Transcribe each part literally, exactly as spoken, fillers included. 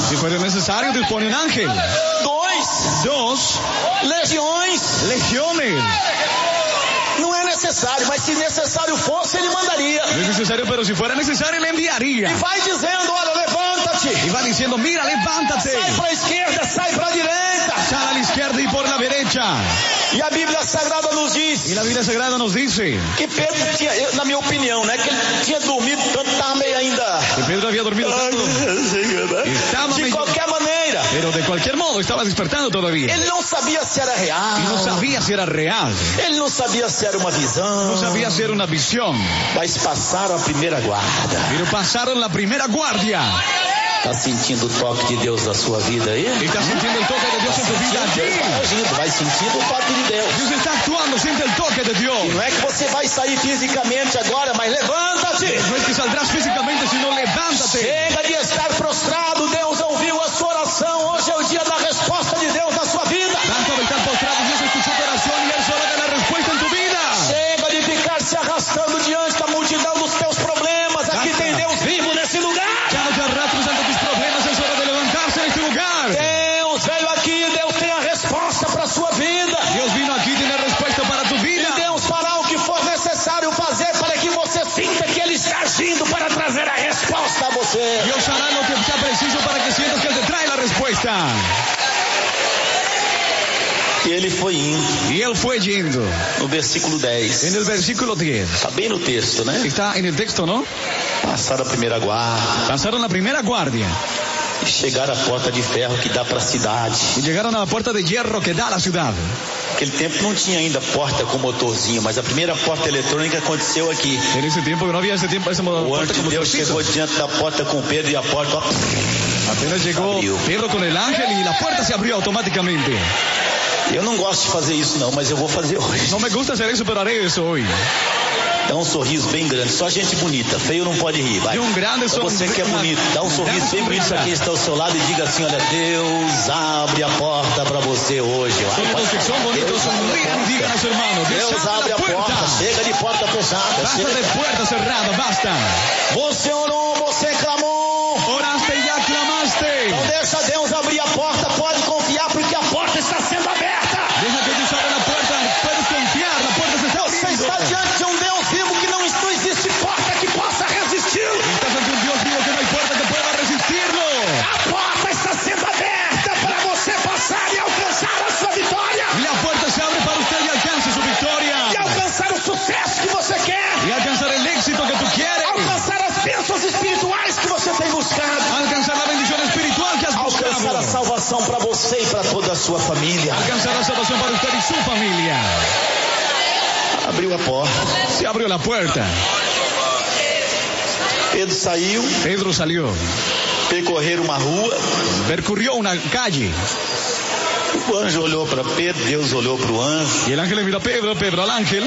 Si fuera necesario, dispone un ángel. Dois. Dos. Legiões. Legiones. Não é necessário, mas se necessário fosse, ele mandaria. No es necesario, pero si fuera necesario, le enviaría. E vai dizendo, olha, levanta-te. Y va diciendo, mira, levántate. Sai para a esquerda, sai para a direita. Sal a la izquierda y por la derecha. E a Bíblia Sagrada nos diz. Y la Biblia Sagrada nos dice Que Pedro tinha, na minha opinião, né? Que ele tinha dormido tanto, estava meio ainda. que Pedro había dormido tanto. Estaba De medio- qualquer maneira. Pero de cualquier modo estaba despertando todavía. Ele não sabia se era real. Y no sabía si era real. Ele não sabia se era uma visão. No sabía si era una visión. Mas passaram a primeira guarda. Pero pasaron la primera guardia. Está sentindo o toque de Deus na sua vida aí? Y está sintiendo el toque de Dios en tu vida Deus allí. está agindo, vai sentindo o toque de Deus. Dios está actuando, siente el toque de Dios. Não é que você vai sair fisicamente agora, mas levanta-te. No es que saldrás físicamente, sino levántate. Chega de estar prostrado, Deus ouviu a sua oração. Hoje é o dia da resposta de Deus na sua vida. Tanto de estar postrado, Dios escuchó tu oración y Él solo da la respuesta en tu vida. Chega de ficar se arrastando diante da multidão dos teus problemas. Aqui tem Deus vivo nesse lugar. Ya no te arrastres ante tus problemas, es hora de levantarse en este lugar. Deus veio aqui, Deus tem a resposta para a sua vida. Dios vino aquí y tiene respuesta para tu vida. E Deus fará o que for necessário fazer para que você sinta que Ele está agindo para trazer a resposta a você. Dios hará lo que sea preciso para que sientas que Él te trae la respuesta. E ele foi indo. Y Él fue yendo. No versículo dez. En el versículo diez. Está bem no texto, né? Está en el texto, ¿no? Passaram a primeira guarda. Pasaron la primera guardia E chegaram à porta de ferro que dá para a cidade. y llegaron a la puerta de hierro que da a la ciudad. Naquele tempo não tinha ainda porta com motorzinho, mas a primeira porta eletrônica aconteceu aqui. En ese tiempo, que no había ese tiempo, esa O puerta anjo de como Deus trocito. chegou diante da porta com Pedro e a porta, ó, Apenas llegó Abrió. Pedro con el ángel y la puerta se abrió automáticamente. eu não gosto de fazer isso não, mas eu vou fazer hoje. No me gusta hacer eso, pero haré eso hoy. Dá um sorriso bem grande, só gente bonita, feio não pode rir, vai. E um grande Pra você que é sorriso, bonito, dá um uma sorriso bem bonito pra quem está ao seu lado e diga assim, olha, Deus abre a porta para você hoje. Vai, Todos los que son bonitos sonrían y digan a su hermano, Dios Deus abre abre la a porta, puerta. chega de porta fechada. Basta Chega. de puerta cerrada, basta. Você orou, você clamou. Oraste y ya clamaste. Então deixa Deus abrir a porta, pode confiar porque a porta está sendo aberta. Deja que Dios abra la puerta, puedes confiar, la puerta se está Você abriendo. está diante de um Deus vivo que não, não existe porta que possa resistir. Estás ante un Dios vivo que no hay puerta que pueda resistirlo. A porta está sendo aberta para você passar e alcançar a sua vitória. La puerta se abre para usted y alcance su victoria. E alcançar o sucesso que você quer. Y alcanzar el éxito que tú quieres. Alcançar as bênçãos espirituais que você tem buscado. Alcanzar la bendición espiritual que has Alcançar a buscado. salvação para você e para toda a sua família. Alcanzar la salvación para usted y su familia. Abriu a porta. Se abrió la puerta. Pedro saiu, Pedro salió. percorreram uma rua. Percurrió una calle. O anjo olhou para Pedro, Deus olhou para o anjo. Y el ángel le miró a Pedro, Pedro al ángel.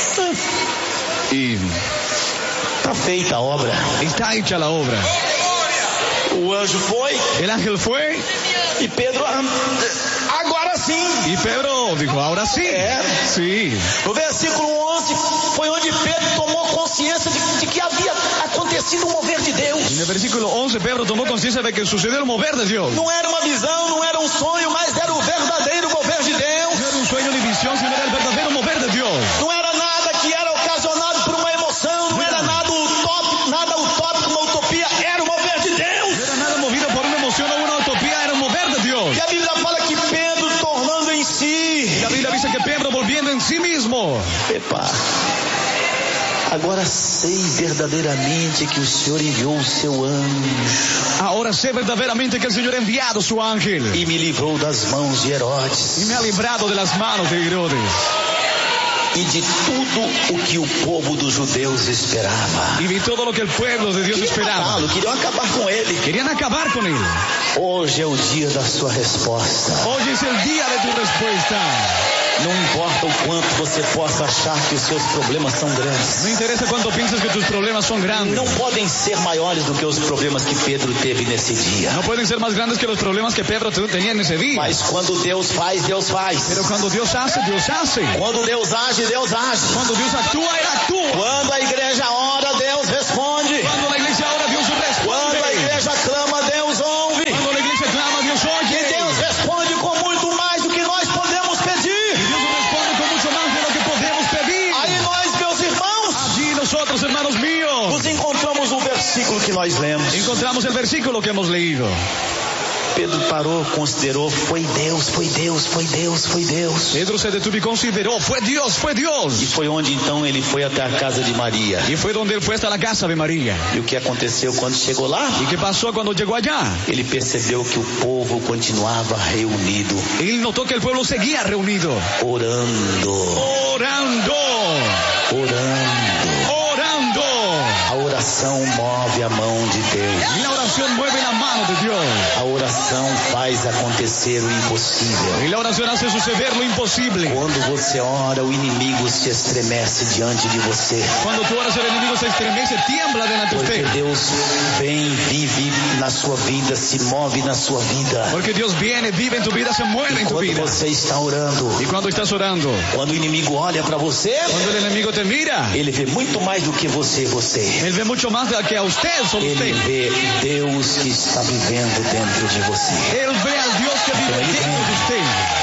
Y Está feita a obra. está hecha la obra. O anjo foi El ángel fue e Pedro, ah, agora sim. y Pedro dijo, ahora sí. É. Sí. No versículo onze foi onde Pedro tomou consciência de, de que havia acontecido um mover de Deus. En el versículo once, Pedro tomó conciencia de que sucedió el mover de Dios. Não era uma visão, não era um sonho, mas era o verdadeiro mover de Deus. No era un sueño ni visión, sino era el verdadero mover de Dios. Não era nada que era ocasionado por uma emoção, não era nada utópico, nada utópico, uma utopia, era o mover de No Deus. era nada movido por una emoción o una utopía, era un mover de Dios. E a Bíblia fala que Pedro, tornando em si, La Biblia dice que Pedro, volviendo en sí mismo, epa, agora sei verdadeiramente que o Senhor enviou o seu anjo ahora sé verdaderamente que el Señor ha enviado su ángel e me livrou das mãos de Herodes y me ha librado de las manos de Herodes e de tudo o que o povo dos judeus esperava. y de todo lo que el pueblo de Dios Queriam esperaba. matá-lo, queriam acabar com ele. Querían acabar con él. Hoje é o dia da sua resposta. Hoy es el día de tu respuesta. Não importa o quanto você possa achar que os seus problemas são grandes. No interesa cuánto piensas que tus problemas son grandes. Não podem ser maiores do que os problemas que Pedro teve nesse dia. No pueden ser más grandes que los problemas que Pedro tenía en ese día. Mas quando Deus faz, Deus faz. Pero cuando Dios hace, Dios hace. Quando Deus age, Deus age. Cuando Dios actúa, Él actúa. Quando a igreja ora, Deus responde. Cuando la iglesia ora, Dios Quando a responde. igreja clama, Deus ouve. Cuando la iglesia nós lemos. encontramos el versículo que hemos leído. Pedro parou, considerou, foi Deus, foi Deus, foi Deus, foi Deus. Pedro se detuvo y consideró, fue Dios, fue Dios. E foi onde então ele foi até a casa de Maria. Y fue donde él fue hasta la casa de María. E o que aconteceu quando chegou lá? ¿Y qué pasó cuando llegó allá? Ele percebeu que o povo continuava reunido, Él notó que el pueblo seguía reunido, orando, orando, orando. orando. A oração move a mão de Deus. Y la oración mueve la mano de Dios. A oração faz acontecer o impossível. Y la oración hace suceder lo imposible. Quando você ora, o inimigo se estremece diante de você. Cuando tú oras, el enemigo se estremece, tiembla delante de Porque usted. Deus vem, vive na sua vida, se move na sua vida. Porque Dios viene, vive en tu vida, se mueve en tu Quando vida. você está orando, Y cuando estás orando, quando o inimigo olha para você, cuando el enemigo te mira, ele vê muito mais do que você, você. él ve mucho más de que a usted, solo Ele usted. vê Deus que está vivendo dentro de você. Él ve al Dios que vive dentro de usted.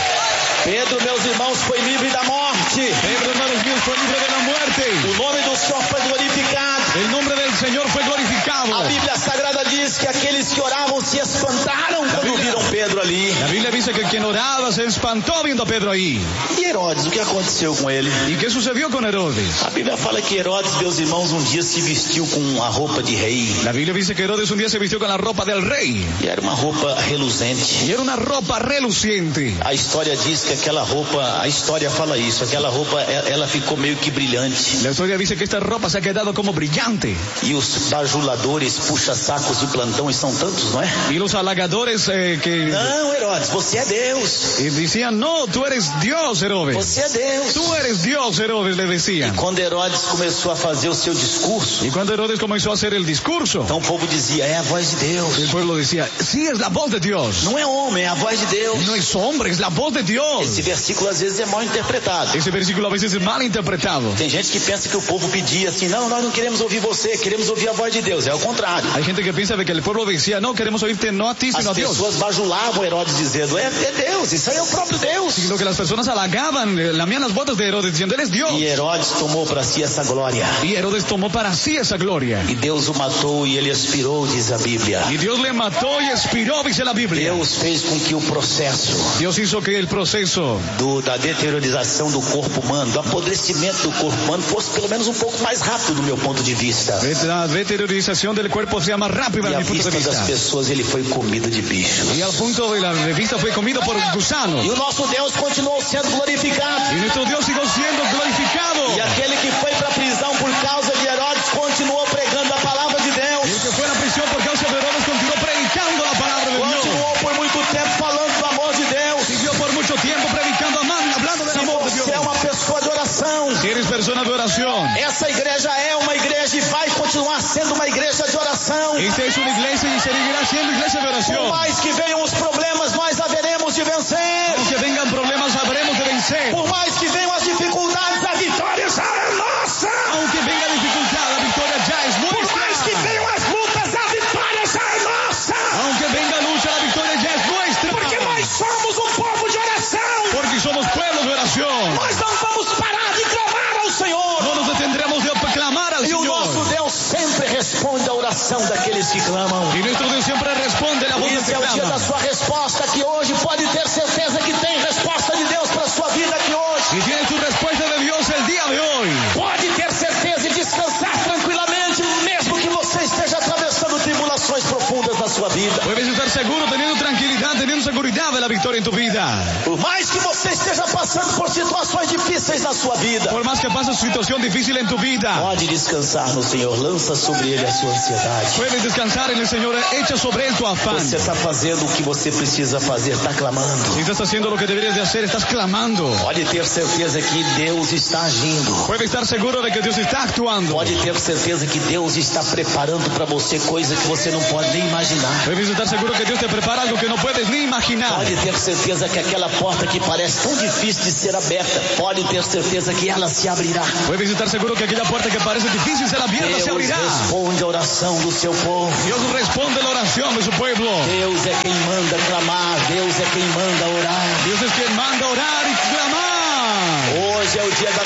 Pedro, meus irmãos, foi livre da morte. Pedro, hermanos míos, fue libre de la muerte. O nome do Senhor foi glorificado. El nombre del Señor fue glorificado. A Bíblia Sagrada diz que aqueles que oravam se espantaram quando viram Pedro ali. La Biblia dice que quien oraba se espantó viendo a Pedro ahí. E Herodes, o que aconteceu com ele? ¿Y qué sucedió con Herodes? A Bíblia fala que Herodes, meus irmãos, um dia se vestiu com a roupa de rei. La Biblia dice que Herodes un día se vistió con la ropa del rey. E era uma roupa reluzente. Y era una ropa reluciente. A história diz que aquela roupa, a história fala isso, aquela roupa, ela ficou meio que brilhante. La historia dice que esta ropa se ha quedado como brillante. E os bajuladores, puxa-sacos de plantão, e são tantos, não é? Y los halagadores eh, que Não, Herodes, você é Deus. y decían, no, tú eres Dios, Herodes. Você é Deus. Tú eres Dios, Herodes, le decían. Quando Herodes começou a fazer o seu discurso, Y cuando Herodes comenzó a hacer el discurso, então o povo dizia, é a voz de Deus. el pueblo decía, sí, es la voz de Dios. Não é homem, é a voz de Deus. No es hombre, es la voz de Dios. Esse versículo às vezes é mal interpretado. Ese versículo a veces es mal interpretado. Tem gente que pensa que o povo pedia assim, não, nós não queremos ouvir você, queremos ouvir a voz de Deus. É o contrário. Hay gente que piensa de que el pueblo decía, no, queremos oírte no a ti, As sino a Dios. pessoas bajulavam Herodes dizendo, é, é Deus, isso aí é o próprio Deus. Sino que las personas halagaban, eh, lamían las botas de Herodes diciendo, él es Dios. E Herodes tomou para si essa glória. Y Herodes tomó para sí esa gloria. E Deus o matou e ele expirou, diz a Bíblia. Y Dios le mató y expiró, dice la Biblia. Deus fez com que o processo Dios hizo que el proceso do, da deteriorização do corpo humano, do apodrecimento do corpo humano, fosse pelo menos um pouco mais rápido do meu ponto de vista. la deteriorización del cuerpo sea más rápida E a à mi punto vista de das vista. pessoas ele foi comido de bichos. Y al punto de la revista fue comido por gusanos. E o nosso Deus continuou sendo glorificado. Y nuestro Dios siguió siendo glorificado. E aquele que foi para a prisão por causa de Herodes continuou pregando a palavra de Y el Deus. que fue a la prisión por causa de Herodes continuó predicando la palabra de Dios. Continuou por muito tempo falando do amor de Deus. Siguió por mucho tiempo predicando, amando, hablando del Se amor de Dios. você é uma pessoa de oração, Si eres persona de oración, essa igreja é uma igreja e vai continuar sendo uma igreja de oração. esta es una iglesia y seguirá siendo iglesia de Por oración. mais que venham os problemas, nós haveremos de vencer. Aunque vengan problemas, sabremos de vencer. Por mais que venham as dificuldades, a vitória já é nossa. Aunque venga dificultad, la victoria ya es Por mais que nuestra. venham as lutas, a vitória já é nossa. Aunque venga lucha, la victoria ya es nuestra. Porque nós somos um povo de oração. Porque somos pueblos de oración. Nós não vamos parar de clamar ao Senhor. No nos detendremos de clamar al E o nosso Señor. Deus sempre responde à oração daqueles que clamam. Y nuestro Dios siempre responde la voz de Esse que é o dia da clama. sua resposta, que hoje pode ter certeza que tem resposta de Deus para a sua vida aqui hoje. Y tienes tu respuesta de Dios el día de hoy. Pode ter certeza e descansar tranquilamente, mesmo que você esteja atravessando tribulações profundas na sua vida. Puedes estar seguro, teniendo tranquilidad, teniendo seguridad de la victoria en tu vida. Por mais que você esteja passando por situações difíceis na sua vida, Por más que pases situación difícil en tu vida, pode descansar no Senhor, lança sobre Ele a sua ansiedade. puedes descansar en el Señor, echa sobre él tu afán. Você está fazendo o que você precisa fazer, está clamando. Si estás haciendo lo que deberías de hacer, estás clamando. Pode ter certeza que Deus está agindo. Puedes estar seguro de que Dios está actuando. Pode ter certeza que Deus está preparando para você coisa que você não pode nem imaginar. Puedes estar seguro que Dios te prepara algo que no puedes ni imaginar. Pode ter certeza que aquela porta que parece tão difícil de ser aberta, pode ter certeza que ela se abrirá. Puedes estar seguro que aquella puerta que parece difícil ser abierta se Deus abrirá. responde a oração do seu povo. Dios responde la oración de su pueblo. Deus é quem manda clamar, Deus é quem manda orar. Dios es quien manda orar y clamar. Hoje é o dia da nossa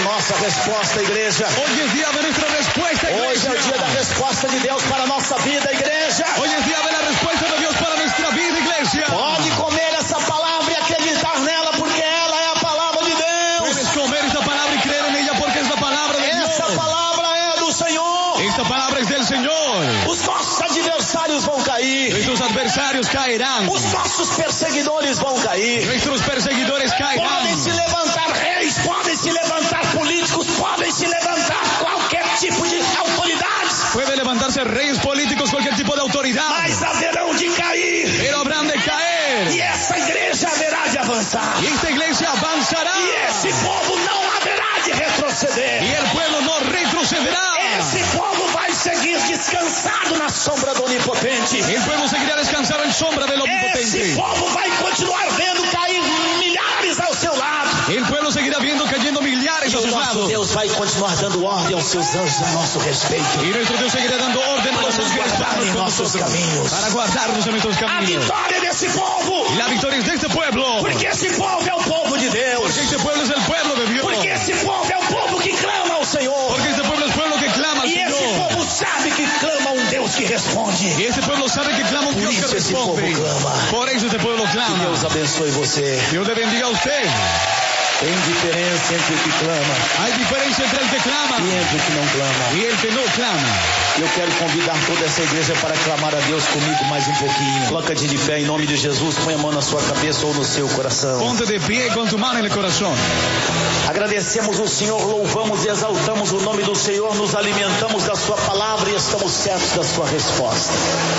resposta, igreja. Hoy es día de nuestra respuesta, iglesia. Hoje é o dia da resposta de Deus para a nossa vida, igreja. Hoy es día de la respuesta de Dios para nuestra vida, iglesia. Pode comer essa palavra e acreditar nela, porque ela é a palavra de Deus. Puedes comer esta palabra y creer en ella porque es la palabra de Dios. Essa palavra é do Senhor. Esta palabra es del Señor. Os nossos adversários vão cair. Nuestros adversarios caerán. Os nossos perseguidores vão cair. Nuestros perseguidores caerán. Podem se levantar reis, podem se levantar políticos, podem se levantar qualquer tipo de autoridades. Puede levantarse reyes políticos, cualquier tipo de autoridad. Mas haverão de cair. Pero habrán de caer. E essa igreja haverá de avançar. Y esta iglesia avanzará. E esse povo não haverá de retroceder. Y el pueblo no retrocederá. Esse povo vai seguir descansado na sombra do Onipotente. El pueblo seguirá descansando en sombra del Omnipotente. Esse povo vai continuar vendo cair milhares ao seu lado. El pueblo seguirá viendo cayendo millares E a o sus nosso lados. Deus vai continuar dando ordem aos seus anjos a nosso respeito. Y nuestro Dios seguirá dando orden a los Para nos ángeles guardar para em nossos nosotros, caminhos. para guardarnos en nuestros A caminos. vitória desse povo. Y la victoria es de este pueblo. Porque esse povo é o povo de Deus. Porque este pueblo es el pueblo de Dios. Porque esse povo é o povo que clama ao Senhor. Porque este pueblo es pueblo que clama al E esse Señor. povo sabe que clama a um Deus que responde. Y este pueblo sabe que clama un Por Dios que isso esse povo responde. clama. Por eso este pueblo Que clama. Deus abençoe você. Dios le bendiga a usted. Tem diferença entre o que clama Hay diferencia entre el que clama e entre o que não clama. y el que no clama. Eu quero convidar toda essa igreja para clamar a Deus comigo mais um pouquinho. Coloca-te de pé em nome de Jesus, põe a mão na sua cabeça ou no seu coração. Ponte de pie con tu mano en el corazón. Agradecemos o Senhor, louvamos e exaltamos o nome do Senhor, nos alimentamos da sua palavra e estamos certos da sua resposta.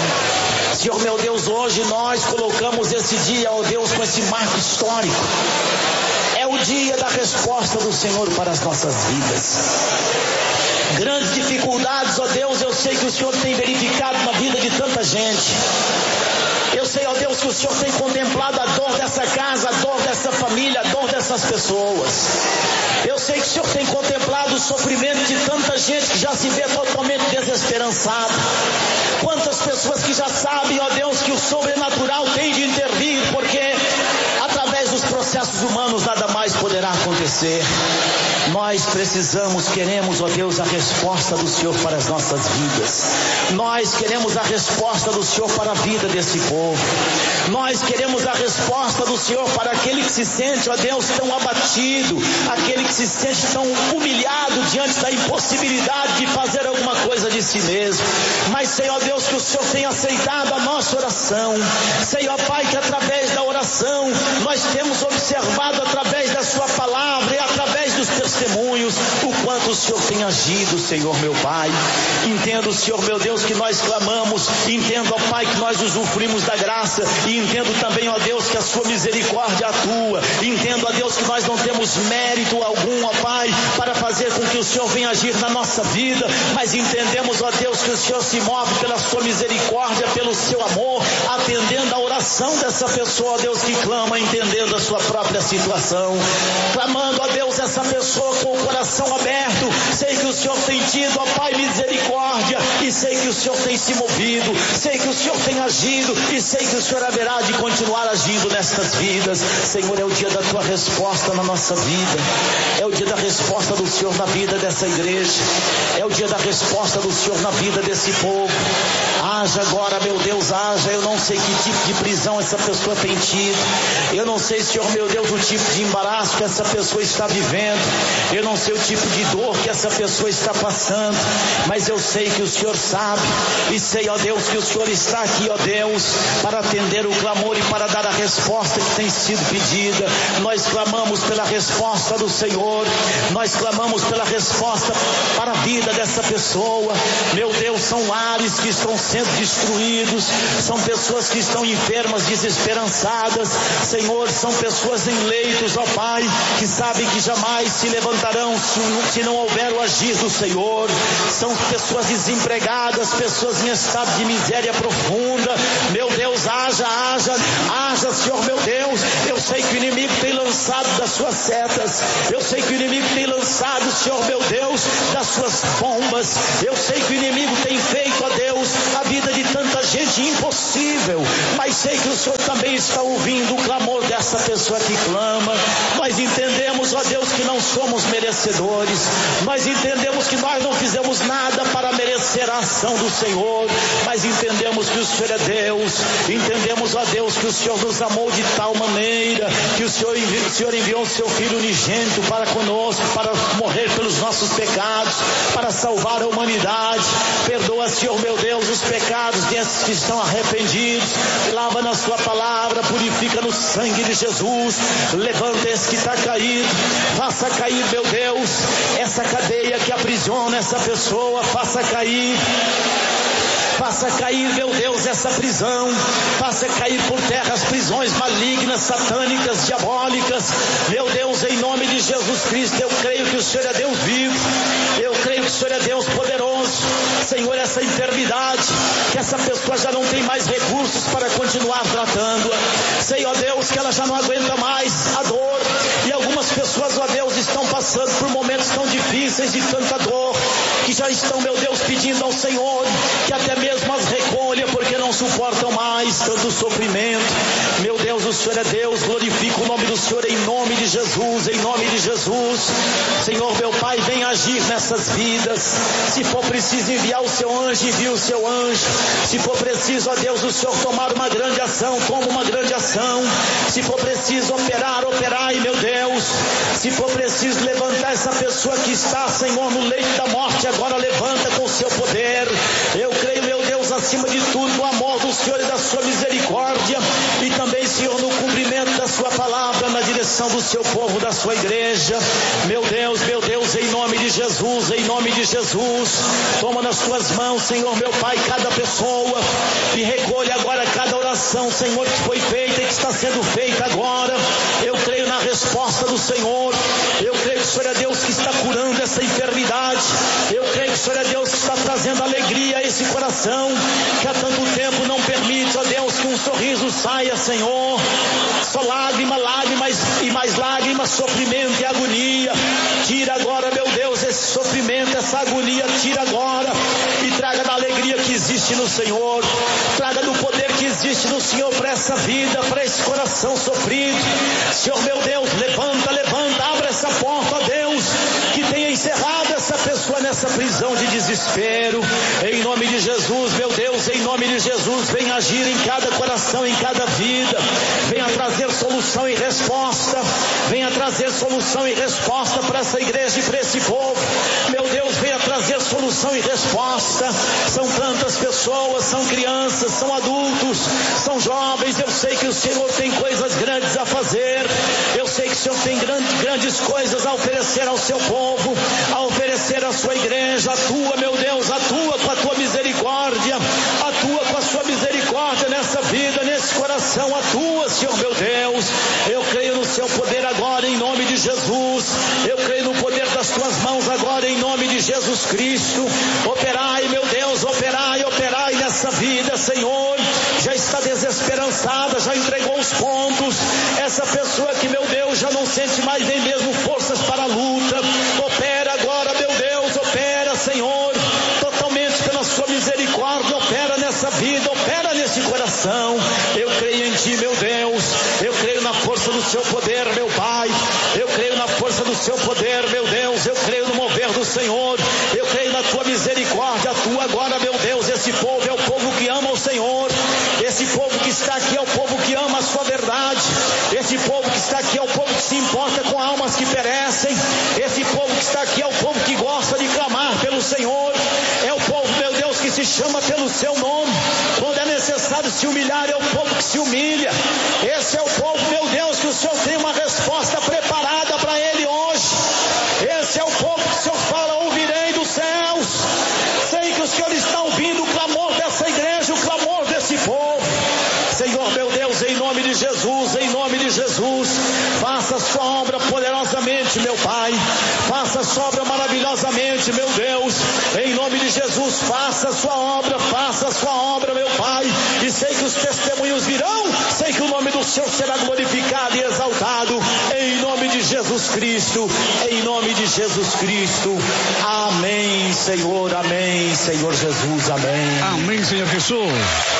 Senhor meu Deus, hoje nós colocamos esse dia, ó Deus, com esse marco histórico. É o dia da resposta do Senhor para as nossas vidas. Grandes dificuldades, ó Deus, eu sei que o Senhor tem verificado na vida de tanta gente. Eu sei, ó Deus, que o Senhor tem contemplado a dor dessa casa, a dor dessa família, a dor dessas pessoas. Eu sei que o Senhor tem contemplado o sofrimento de tanta gente que já se vê totalmente desesperançada. Quantas pessoas que já sabem, ó Deus, que o sobrenatural tem de intervir, porque através dos processos humanos nada mais poderá acontecer. Nós precisamos, queremos, ó Deus, a resposta do Senhor para as nossas vidas. Nós queremos a resposta do Senhor para a vida desse povo. Nós queremos a resposta do Senhor para aquele que se sente, ó Deus, tão abatido, aquele que se sente tão humilhado diante da impossibilidade de fazer alguma coisa de si mesmo. Mas, Senhor Deus, que o Senhor tenha aceitado a nossa oração. Senhor Pai, que através da oração nós temos observado através da sua palavra e através dos testemunhos o quanto o Senhor tem agido, Senhor meu Pai. Entendo, Senhor meu Deus, que nós clamamos, entendo, ó Pai, que nós usufruímos da graça, e entendo também, ó Deus, que a sua misericórdia atua. Entendo, ó Deus, que nós não temos mérito algum, ó Pai, para fazer com que o Senhor venha agir na nossa vida, mas entendemos, ó Deus, que o Senhor se move pela sua misericórdia, pelo seu amor, atendendo a oração dessa pessoa, ó Deus, que clama, entendendo a sua própria situação, clamando, ó Deus, essa pessoa com o coração aberto. Sei que o Senhor tem tido, ó Pai, misericórdia, e sei que o Senhor tem se movido, sei que o Senhor tem agido, e sei que o Senhor haverá de continuar agindo nestas vidas. Senhor, é o dia da tua resposta na nossa vida, é o dia da resposta do Senhor na vida dessa igreja, é o dia da resposta do Senhor na vida desse povo. Haja agora, meu Deus, haja. Eu não sei que tipo de prisão essa pessoa tem tido, eu não sei, Senhor meu Deus, o tipo de embaraço que essa pessoa está vivendo, eu não sei o tipo de dor que essa pessoa está passando, mas eu sei que o Senhor sabe, e sei, ó Deus, que o Senhor está aqui, ó Deus, para atender o clamor e para dar a resposta que tem sido pedida. Nós clamamos pela resposta do Senhor, nós clamamos pela resposta para a vida dessa pessoa. Meu Deus, são lares que estão sendo destruídos, são pessoas que estão enfermas, desesperançadas, Senhor, são pessoas em leitos, ó Pai, que sabem que jamais se levantarão se não houver o agir do Senhor. São pessoas desempregadas, pessoas em estado de miséria profunda. Meu Deus, haja, haja, haja, Senhor meu Deus. Eu sei que o inimigo tem lançado lançado das suas setas. Eu sei que o inimigo tem lançado, Senhor meu Deus, das suas bombas. Eu sei que o inimigo tem feito, ó Deus, a vida de tanta gente impossível. Mas sei que o Senhor também está ouvindo o clamor dessa pessoa que clama. Nós entendemos, ó Deus, que não somos merecedores. Nós entendemos que nós não fizemos nada para merecer a ação do Senhor. Mas entendemos que o Senhor é Deus. Entendemos, ó Deus, que o Senhor nos amou de tal maneira que o Senhor, envi- o Senhor enviou o seu Filho unigênito para conosco, para morrer pelos nossos pecados, para salvar a humanidade. Perdoa, Senhor meu Deus, os pecados desses que estão arrependidos. Lava na sua palavra, purifica no sangue de Jesus. Levanta esse que está caído. Faça cair, meu Deus, essa cadeia que aprisiona essa pessoa. Faça cair. Faça cair, meu Deus, essa prisão. Faça cair por terra as prisões malignas, satânicas, diabólicas. Meu Deus, em nome de Jesus Cristo, eu creio que o Senhor é Deus vivo. Eu creio que o Senhor é Deus poderoso. Senhor, essa enfermidade, que essa pessoa já não tem mais recursos para continuar tratando-a. Sei, ó Deus, que ela já não aguenta mais a dor. E algumas pessoas, ó Deus, estão passando por momentos tão difíceis de tanta dor, que já estão, meu Deus, pedindo ao Senhor que até mesmo as recolha, porque não suportam mais tanto sofrimento. Meu Deus, o Senhor é Deus. Glorifica o nome do Senhor em nome de Jesus, em nome de Jesus. Senhor, meu Pai, vem agir nessas vidas. Se for preciso enviar o seu anjo, envia o seu anjo. Se for preciso, ó Deus, o Senhor tomar uma grande ação, toma uma grande ação. Se for preciso operar, operai, meu Deus. Se for preciso levantar essa pessoa que está, Senhor, no leito da morte, agora levanta com o seu poder. Eu creio, meu Deus, acima de tudo, no amor do Senhor e da sua misericórdia, e também, Senhor, no cumprimento da sua palavra, na direção do seu povo, da sua igreja. Meu Deus, meu Deus, em nome de Jesus, em nome de Jesus, toma nas tuas mãos, Senhor, meu Pai, cada pessoa, e recolhe agora cada oração, Senhor, que foi feita e que está sendo feita agora. Eu creio na resposta do Senhor. Eu creio que o Senhor é Deus que está curando essa enfermidade. Eu creio que o Senhor é Deus que está trazendo alegria a esse coração que há tanto tempo não permite, ó Deus, que um sorriso saia, Senhor. Só lágrima, lágrimas e mais lágrimas, sofrimento e agonia. Tira agora, meu Deus, esse sofrimento, essa agonia, tira agora e traga da alegria que existe no Senhor. Traga do poder que existe no Senhor para essa vida, para esse coração sofrido. Senhor, meu Deus, levanta, levanta, abre essa porta, ó Deus, que tenha encerrado essa pessoa nessa prisão de desespero. Em nome de Jesus, meu Deus, em nome de Jesus, venha agir em cada coração, em cada vida. Venha trazer solução e resposta. Venha trazer solução e resposta para essa igreja e para esse povo. Meu Deus, venha trazer solução e resposta. São tantas pessoas, são crianças, são adultos, são jovens. Eu sei que o Senhor tem coisas grandes a fazer. Eu sei que o Senhor tem grandes, grandes coisas a oferecer ao seu povo, a oferecer à sua igreja. Atua, meu Deus, atua com a tua misericórdia, atua com a sua misericórdia nessa vida, nesse coração. Atua, Senhor, meu Deus. Eu creio no seu poder agora, em nome de Jesus. Eu creio no poder das tuas mãos agora, em nome de Jesus Cristo. Operai, meu Deus, operai, operai nessa vida, Senhor. Já está desesperançada, já entregou os pontos. Essa pessoa que, meu Deus, já não sente mais nem mesmo forças para a luta. Opera agora, meu Deus, opera, Senhor, totalmente pela sua misericórdia. Opera nessa vida, opera nesse coração. Eu creio em ti, meu Deus. Eu creio na força do seu poder, meu Pai. Eu creio na força do seu poder, meu Deus. Eu creio no mover do Senhor. Eu creio na tua misericórdia. Atua agora, meu Deus. Esse povo é o povo que ama o Senhor. Esse povo que está aqui é o povo que ama a sua verdade. Esse povo que está aqui é o povo que se importa com almas que perecem. Esse povo que está aqui é o povo que gosta de clamar pelo Senhor. É o povo, meu Deus, que se chama pelo seu nome. Quando é necessário se humilhar, é o povo que se humilha. Esse é o povo, meu Deus, que o Senhor tem uma resposta preparada para ele hoje. Esse é o povo que o Senhor fala: ouvirei dos céus. Sei que o Senhor está ouvindo o clamor dessa igreja, o clamor desse povo. Senhor, meu Deus, em nome de Jesus, em nome de Jesus, faça a sua obra poderosamente, meu Pai. Faça a sua obra maravilhosamente, meu Deus. Em nome de Jesus, faça a sua obra, faça a sua obra, meu Pai. E sei que os testemunhos virão, sei que o nome do Senhor será glorificado e exaltado. Em Jesus Cristo, em nome de Jesus Cristo. Amém, Senhor, amém, Senhor Jesus, amém. Amém, Senhor Jesus.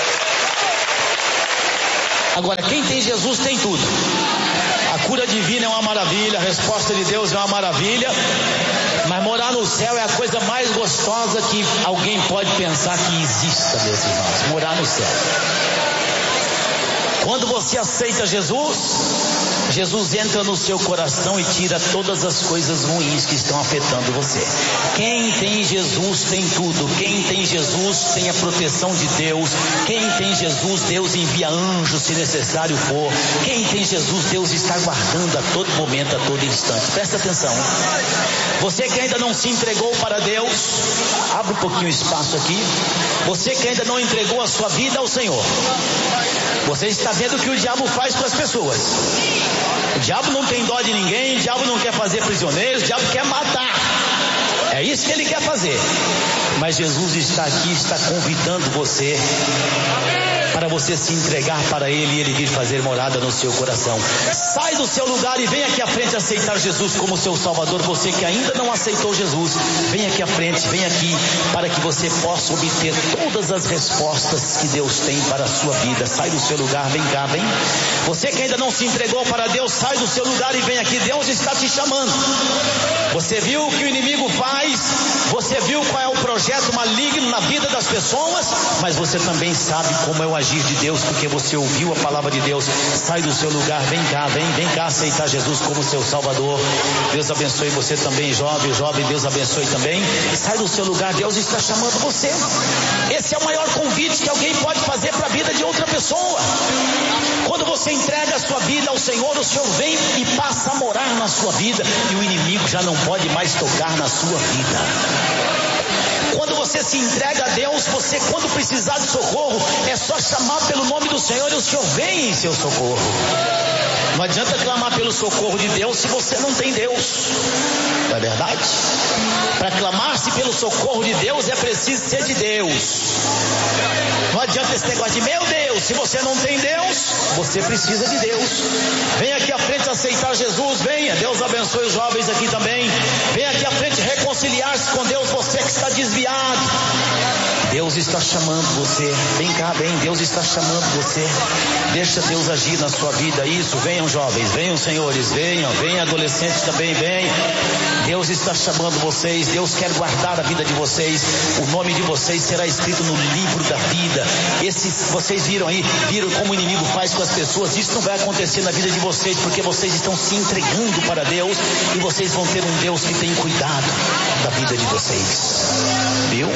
Agora, quem tem Jesus tem tudo. A cura divina é uma maravilha, a resposta de Deus é uma maravilha, mas morar no céu é a coisa mais gostosa que alguém pode pensar que exista, meus irmãos. Morar no céu. Quando você aceita Jesus, Jesus entra no seu coração e tira todas as coisas ruins que estão afetando você. Quem tem Jesus tem tudo. Quem tem Jesus tem a proteção de Deus. Quem tem Jesus, Deus envia anjos se necessário for. Quem tem Jesus, Deus está guardando a todo momento, a todo instante. Presta atenção. Você que ainda não se entregou para Deus, abre um pouquinho o espaço aqui. Você que ainda não entregou a sua vida ao Senhor, você está vendo o que o diabo faz com as pessoas. O diabo não tem dó de ninguém, o diabo não quer fazer prisioneiros, o diabo quer matar. É isso que ele quer fazer. Mas Jesus está aqui, está convidando você para você se entregar para Ele e Ele vir fazer morada no seu coração. Sai do seu lugar e vem aqui à frente aceitar Jesus como seu Salvador. Você que ainda não aceitou Jesus, vem aqui à frente, vem aqui para que você possa obter todas as respostas que Deus tem para a sua vida. Sai do seu lugar, vem cá, vem. Você que ainda não se entregou para Deus, sai do seu lugar e vem aqui. Deus está te chamando. Você viu o que o inimigo faz, você viu qual é o projeto maligno na vida das pessoas, mas você também sabe como é o agir de Deus, porque você ouviu a palavra de Deus. Sai do seu lugar, vem cá, vem, vem cá aceitar Jesus como seu Salvador. Deus abençoe você também, jovem, jovem, Deus abençoe também. Sai do seu lugar, Deus está chamando você. Esse é o maior convite que alguém pode fazer para a vida de outra pessoa. Quando você entrega a sua vida ao Senhor, o Senhor vem e passa a morar na sua vida, e o inimigo já não pode mais tocar na sua vida. Quando você se entrega a Deus, você, quando precisar de socorro, é só chamar pelo nome do Senhor e o Senhor vem em seu socorro. Não adianta clamar pelo socorro de Deus se você não tem Deus. Não é verdade? Para clamar-se pelo socorro de Deus é preciso ser de Deus. Não adianta esse negócio de meu Deus, se você não tem Deus, você precisa de Deus. Venha aqui à frente aceitar Jesus, venha. Deus abençoe os jovens aqui também. Venha aqui à frente reconciliar-se com Deus, você que está desviado. Deus está chamando você. Vem cá, vem, Deus está chamando você. Deixa Deus agir na sua vida. Isso, venham jovens, venham senhores, venham, venham adolescentes também, venham. Deus está chamando vocês. Deus quer guardar a vida de vocês. O nome de vocês será escrito no livro da vida. Esse, vocês viram aí, viram como o inimigo faz com as pessoas. Isso não vai acontecer na vida de vocês, porque vocês estão se entregando para Deus, e vocês vão ter um Deus que tem cuidado da vida de vocês. Viu?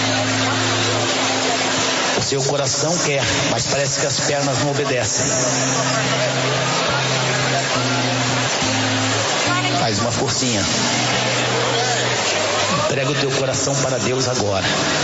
O seu coração quer, mas parece que as pernas não obedecem. Faz uma forcinha. Entrega o teu coração para Deus agora.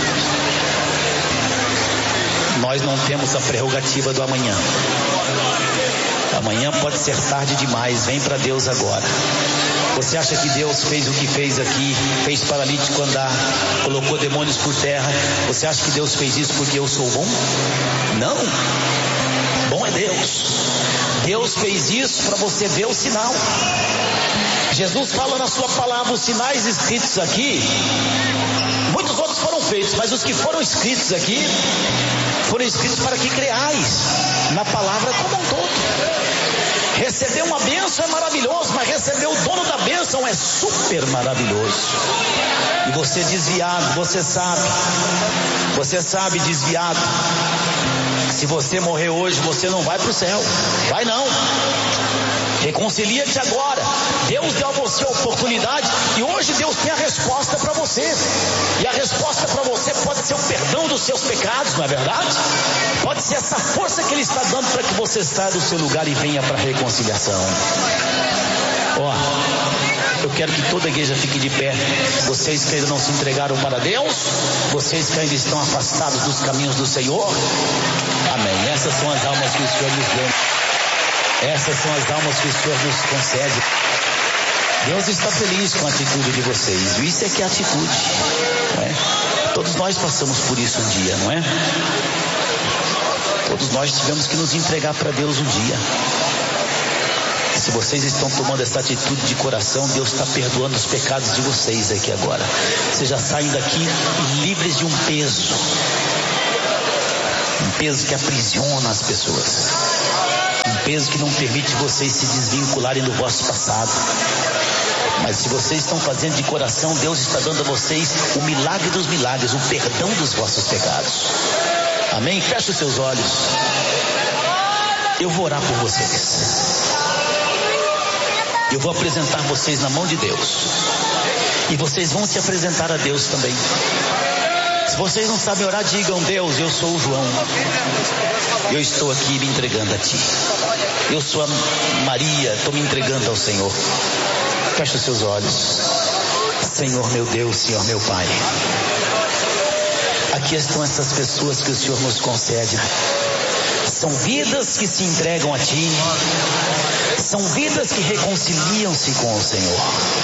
Nós não temos a prerrogativa do amanhã. Amanhã pode ser tarde demais. Vem para Deus agora. Você acha que Deus fez o que fez aqui, fez paralítico andar, colocou demônios por terra? Você acha que Deus fez isso porque eu sou bom? Não. Bom é Deus. Deus fez isso para você ver o sinal. Jesus fala na sua palavra, os sinais escritos aqui, muitos outros foram feitos, mas os que foram escritos aqui, foram escritos para que creais na palavra como um todo. Receber uma bênção é maravilhoso, mas receber o dono da bênção é super maravilhoso. E você desviado, você sabe, você sabe desviado, se você morrer hoje, você não vai para o céu. Vai não. Reconcilia-te agora. Deus deu a você a oportunidade, e hoje Deus tem a resposta para você. E a resposta para você pode ser o perdão dos seus pecados, não é verdade? Pode ser essa força que Ele está dando para que você saia do seu lugar e venha para a reconciliação. Ó, eu quero que toda a igreja fique de pé. Vocês que ainda não se entregaram para Deus, vocês que ainda estão afastados dos caminhos do Senhor, amém. Essas são as almas que o Senhor nos deu. Essas são as almas que o Senhor nos concede. Deus está feliz com a atitude de vocês. Isso é que é atitude, não é? Todos nós passamos por isso um dia, não é? Todos nós tivemos que nos entregar para Deus um dia. Mas se vocês estão tomando essa atitude de coração, Deus está perdoando os pecados de vocês aqui agora. Vocês já saem daqui livres de um peso. Um peso que aprisiona as pessoas. Um peso que não permite vocês se desvincularem do vosso passado. Mas se vocês estão fazendo de coração, Deus está dando a vocês o milagre dos milagres, o perdão dos vossos pecados. Amém? Feche os seus olhos. Eu vou orar por vocês. Eu vou apresentar vocês na mão de Deus. E vocês vão se apresentar a Deus também. Se vocês não sabem orar, digam: Deus, eu sou o João. Eu estou aqui me entregando a Ti. Eu sou a Maria, estou me entregando ao Senhor. Feche os seus olhos. Senhor meu Deus, Senhor meu Pai. Aqui estão essas pessoas que o Senhor nos concede. São vidas que se entregam a Ti. São vidas que reconciliam-se com o Senhor.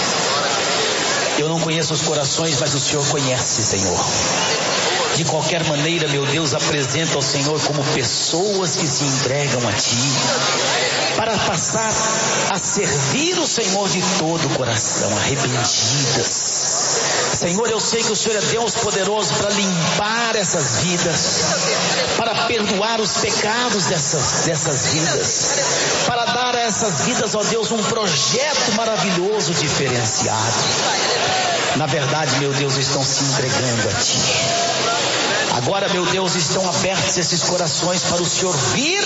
Eu não conheço os corações, mas o Senhor conhece, Senhor. De qualquer maneira, meu Deus, apresenta ao Senhor como pessoas que se entregam a Ti, para passar a servir o Senhor de todo o coração, arrependidas. Senhor, eu sei que o Senhor é Deus poderoso para limpar essas vidas, para perdoar os pecados dessas, dessas vidas, para dar a essas vidas, ó Deus, um projeto maravilhoso, diferenciado. Na verdade, meu Deus, estão se entregando a Ti. Agora, meu Deus, estão abertos esses corações para o Senhor vir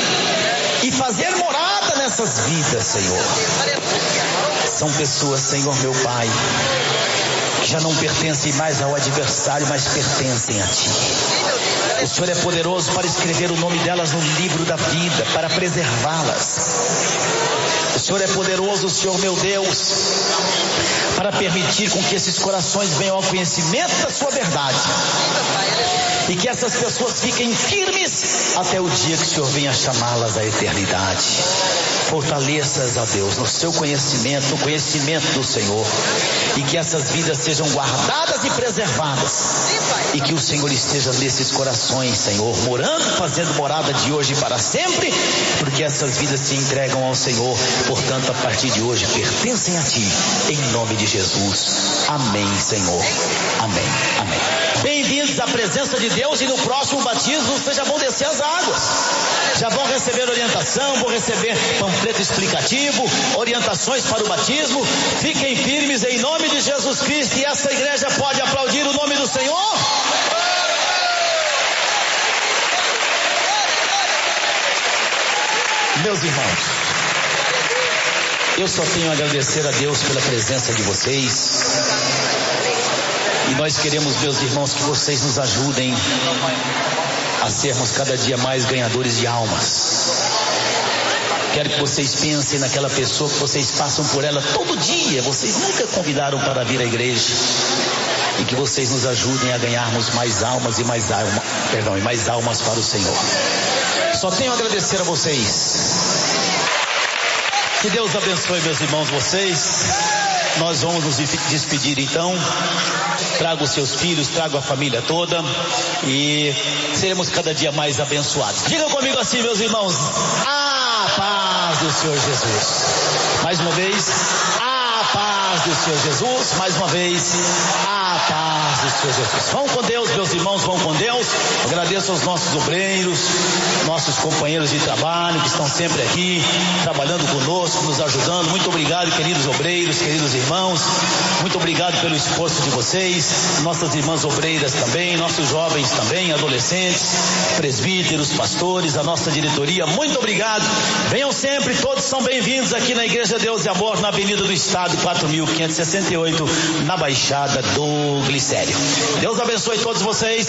e fazer morada nessas vidas, Senhor. São pessoas, Senhor meu Pai, que já não pertencem mais ao adversário, mas pertencem a Ti. O Senhor é poderoso para escrever o nome delas no livro da vida, para preservá-las. O Senhor é poderoso, Senhor meu Deus, para permitir com que esses corações venham ao conhecimento da Sua verdade. E que essas pessoas fiquem firmes até o dia que o Senhor venha chamá-las à eternidade. Fortaleça-as, ó Deus, no seu conhecimento, no conhecimento do Senhor. E que essas vidas sejam guardadas e preservadas. E que o Senhor esteja nesses corações, Senhor, morando, fazendo morada de hoje para sempre. Porque essas vidas se entregam ao Senhor. Portanto, a partir de hoje, pertencem a Ti. Em nome de Jesus. Amém, Senhor. Amém. Amém. Bem-vindos à presença de Deus, e no próximo batismo vocês já vão descer as águas. Já vão receber orientação, vão receber panfleto explicativo, orientações para o batismo. Fiquem firmes em nome de Jesus Cristo, e essa igreja pode aplaudir o nome do Senhor. Meus irmãos, eu só tenho a agradecer a Deus pela presença de vocês. E nós queremos, meus irmãos, que vocês nos ajudem a sermos cada dia mais ganhadores de almas. Quero que vocês pensem naquela pessoa que vocês passam por ela todo dia. Vocês nunca convidaram para vir à igreja. E que vocês nos ajudem a ganharmos mais almas e mais almas, perdão, e mais almas para o Senhor. Só tenho a agradecer a vocês. Que Deus abençoe, meus irmãos, vocês. Nós vamos nos despedir então. Traga os seus filhos, traga a família toda, e seremos cada dia mais abençoados. Digam comigo assim, meus irmãos: a paz do Senhor Jesus. Mais uma vez, a paz do Senhor Jesus. Mais uma vez, a paz do Senhor Jesus. Vão com Deus, meus irmãos, vão com Deus. Agradeço aos nossos obreiros, nossos companheiros de trabalho que estão sempre aqui, trabalhando conosco, nos ajudando. Muito obrigado, queridos obreiros, queridos irmãos. Muito obrigado pelo esforço de vocês. Nossas irmãs obreiras também, nossos jovens também, adolescentes, presbíteros, pastores, a nossa diretoria. Muito obrigado. Venham sempre, todos são bem-vindos aqui na Igreja Deus e Amor, na Avenida do Estado, quatro mil quinhentos e sessenta e oito, na Baixada do Glicério. Deus abençoe todos vocês.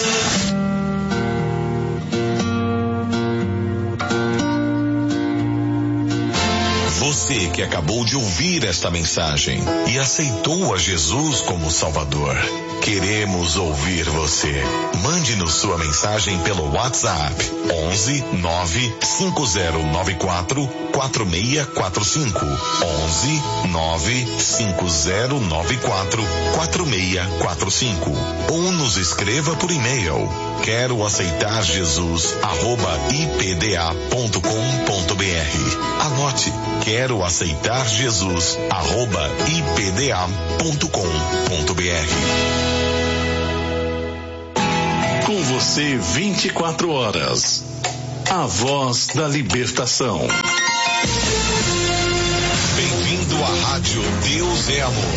Você que acabou de ouvir esta mensagem e aceitou a Jesus como Salvador, queremos ouvir você. Mande-nos sua mensagem pelo WhatsApp onze nove cinco zero nove quatro quatro seis quatro cinco, onze nove cinco zero nove quatro quatro seis quatro cinco, ou nos escreva por e-mail: quero aceitar Jesus arroba i p d a ponto com ponto b Anote, quero aceitar Jesus, arroba i p d a ponto com ponto b r. Com você vinte e quatro horas. A voz da libertação. Bem-vindo à Rádio Deus é Amor.